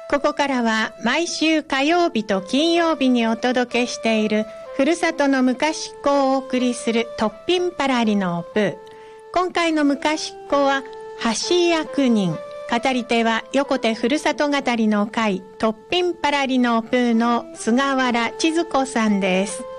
ここからは毎週火曜日と金曜日にお届けしているふるさとの昔っ子をお送りするトッピンパラリのプー。今回の昔っ子は橋役人、語り手は横手ふるさと語りの会トッピンパラリのプーの菅原千鶴子さんです。